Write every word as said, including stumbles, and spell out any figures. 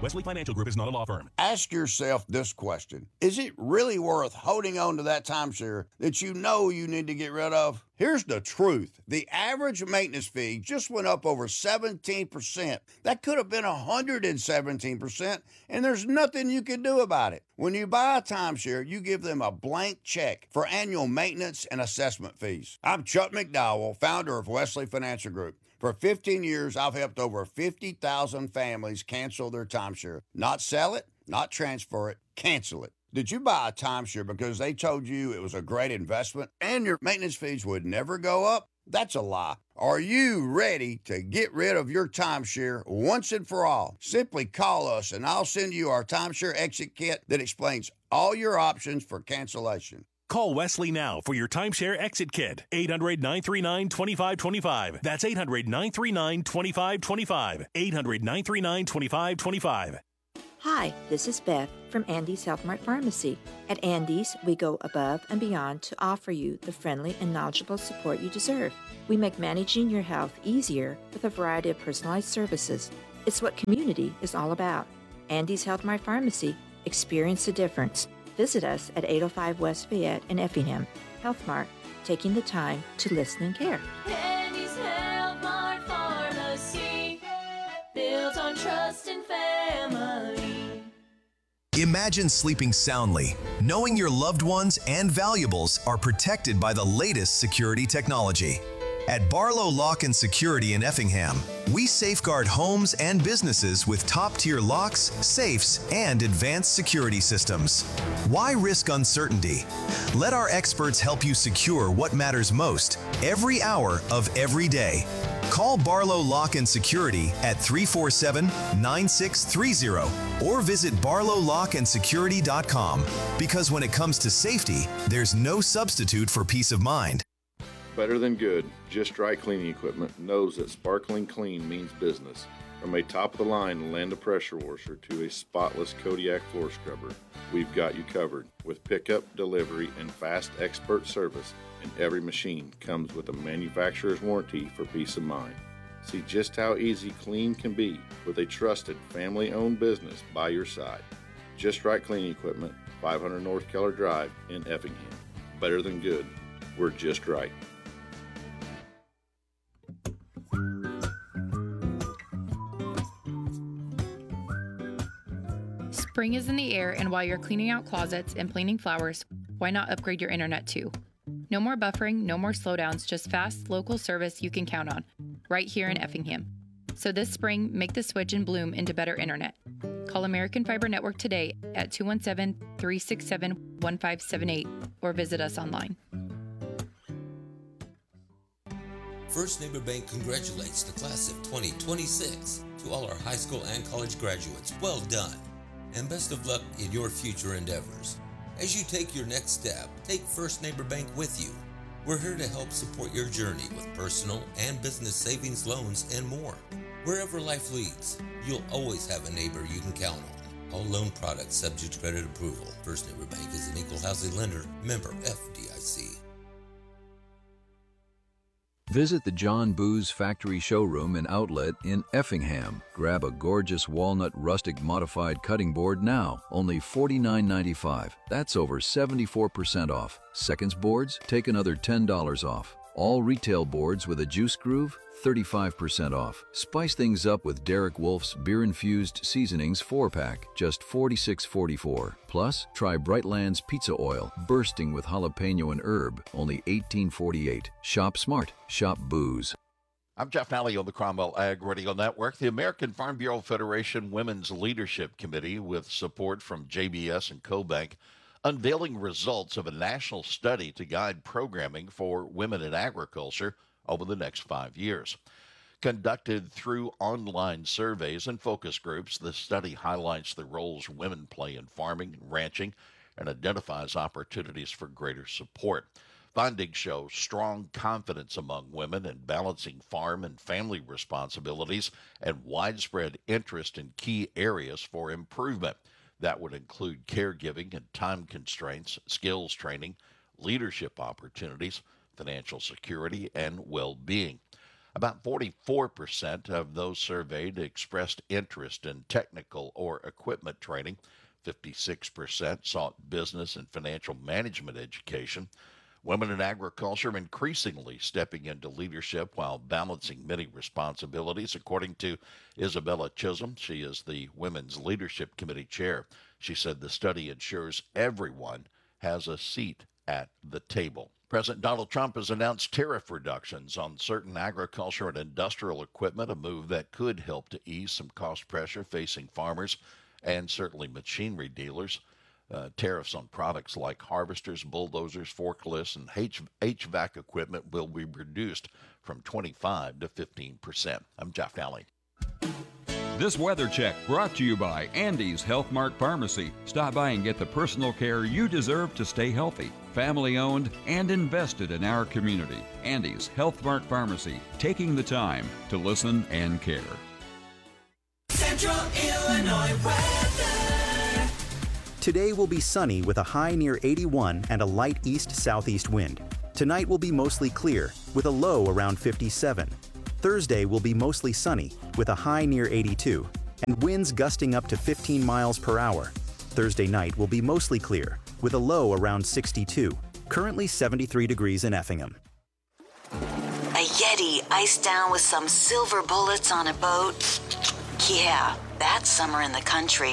Wesley Financial Group is not a law firm. Ask yourself this question. Is it really worth holding on to that timeshare that you know you need to get rid of? Here's the truth. The average maintenance fee just went up over seventeen percent. That could have been one hundred seventeen percent, and there's nothing you can do about it. When you buy a timeshare, you give them a blank check for annual maintenance and assessment fees. I'm Chuck McDowell, founder of Wesley Financial Group. For fifteen years, I've helped over fifty thousand families cancel their timeshare. Not sell it, not transfer it, cancel it. Did you buy a timeshare because they told you it was a great investment and your maintenance fees would never go up? That's a lie. Are you ready to get rid of your timeshare once and for all? Simply call us and I'll send you our timeshare exit kit that explains all your options for cancellation. Call Wesley now for your timeshare exit kit. eight hundred, nine three nine, two five two five. That's eight hundred, nine three nine, two five two five. eight hundred, nine three nine, two five two five. Hi, this is Beth from Andy's Health Mart Pharmacy. At Andy's, we go above and beyond to offer you the friendly and knowledgeable support you deserve. We make managing your health easier with a variety of personalized services. It's what community is all about. Andy's Health Mart Pharmacy. Experience the difference. Visit us at eight oh five West Fayette in Effingham. Health Mart, taking the time to listen and care. Andy's Health Mart Pharmacy, built on trust and family. Imagine sleeping soundly, knowing your loved ones and valuables are protected by the latest security technology. At Barlow Lock and Security in Effingham, we safeguard homes and businesses with top-tier locks, safes, and advanced security systems. Why risk uncertainty? Let our experts help you secure what matters most every hour of every day. Call Barlow Lock and Security at three four seven, nine six three zero or visit barlow lock and security dot com, because when it comes to safety, there's no substitute for peace of mind. Better than good, Just Right Cleaning Equipment knows that sparkling clean means business. From a top-of-the-line Landa pressure washer to a spotless Kodiak floor scrubber, we've got you covered. With pickup, delivery, and fast expert service, and every machine comes with a manufacturer's warranty for peace of mind. See just how easy clean can be with a trusted family-owned business by your side. Just Right Cleaning Equipment, five hundred North Keller Drive in Effingham. Better than good, we're just right. Spring is in the air, and while you're cleaning out closets and planting flowers, why not upgrade your internet too? No more buffering, no more slowdowns, just fast, local service you can count on, right here in Effingham. So this spring, make the switch and bloom into better internet. Call American Fiber Network today at two one seven, three six seven, one five seven eight or visit us online. First Neighbor Bank congratulates the class of twenty twenty-six. To all our high school and college graduates, well done. And best of luck in your future endeavors. As you take your next step, take First Neighbor Bank with you. We're here to help support your journey with personal and business savings, loans, and more. Wherever life leads, you'll always have a neighbor you can count on. All loan products subject to credit approval. First Neighbor Bank is an equal housing lender, member F D I C. Visit the John Booz Factory Showroom and Outlet in Effingham. Grab a gorgeous walnut rustic modified cutting board now, only forty-nine ninety-five. That's over seventy-four percent off. Seconds boards, take another ten dollars off. All retail boards with a juice groove, thirty-five percent off. Spice things up with Derek Wolf's beer-infused seasonings four-pack, just forty-six forty-four. Plus, try Brightlands Pizza Oil, bursting with jalapeno and herb, only eighteen forty-eight. Shop smart, shop booze. I'm Jeff Nally on the Cromwell Ag Radio Network. The American Farm Bureau Federation Women's Leadership Committee, with support from J B S and CoBank, unveiling results of a national study to guide programming for women in agriculture over the next five years. Conducted through online surveys and focus groups, the study highlights the roles women play in farming and ranching and identifies opportunities for greater support. Findings show strong confidence among women in balancing farm and family responsibilities and widespread interest in key areas for improvement. That would include caregiving and time constraints, skills training, leadership opportunities, financial security, and well-being. About forty-four percent of those surveyed expressed interest in technical or equipment training. fifty-six percent sought business and financial management education. Women in agriculture are increasingly stepping into leadership while balancing many responsibilities, according to Isabella Chisholm. She is the Women's Leadership Committee chair. She said the study ensures everyone has a seat at the table. President Donald Trump has announced tariff reductions on certain agriculture and industrial equipment, a move that could help to ease some cost pressure facing farmers and certainly machinery dealers. Uh, tariffs on products like harvesters, bulldozers, forklifts, and H- HVAC equipment will be reduced from twenty-five to fifteen percent. I'm Jeff Nally. This weather check brought to you by Andy's Health Mart Pharmacy. Stop by and get the personal care you deserve to stay healthy. Family owned and invested in our community. Andy's Health Mart Pharmacy, taking the time to listen and care. Central Illinois weather. Today will be sunny with a high near eighty-one and a light east-southeast wind. Tonight will be mostly clear with a low around fifty-seven. Thursday will be mostly sunny with a high near eighty-two and winds gusting up to fifteen miles per hour. Thursday night will be mostly clear with a low around sixty-two. Currently seventy-three degrees in Effingham. A Yeti iced down with some silver bullets on a boat. Yeah, that's summer in the country.